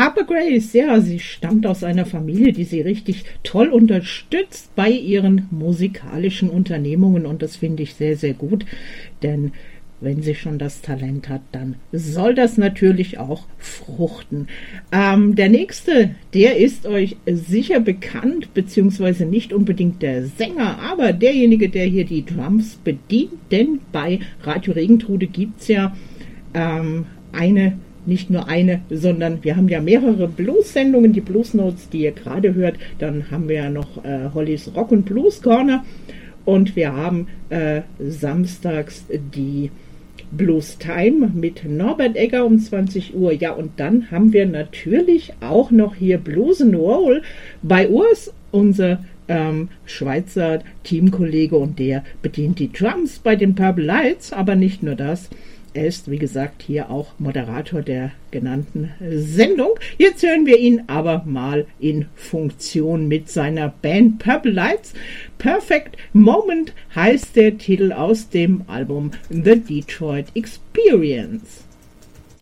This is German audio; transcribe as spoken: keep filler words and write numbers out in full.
Harper Grace, ja, sie stammt aus einer Familie, die sie richtig toll unterstützt bei ihren musikalischen Unternehmungen und das finde ich sehr, sehr gut, denn wenn sie schon das Talent hat, dann soll das natürlich auch fruchten. Ähm, der nächste, der ist euch sicher bekannt, beziehungsweise nicht unbedingt der Sänger, aber derjenige, der hier die Drums bedient, denn bei Radio Regentrude gibt es ja ähm, eine, nicht nur eine, sondern wir haben ja mehrere Blues-Sendungen, die Blues Notes, die ihr gerade hört, dann haben wir ja noch äh, Hollys Rock und Blues Corner und wir haben äh, samstags die Blues Time mit Norbert Egger um zwanzig Uhr. Ja, und dann haben wir natürlich auch noch hier Blues and Roll bei Urs, unser ähm, Schweizer Teamkollege, und der bedient die Drums bei den Purple Lights, aber nicht nur das. Er ist, wie gesagt, hier auch Moderator der genannten Sendung. Jetzt hören wir ihn aber mal in Funktion mit seiner Band Purple Lights. Perfect Moment heißt der Titel aus dem Album The Detroit Experience.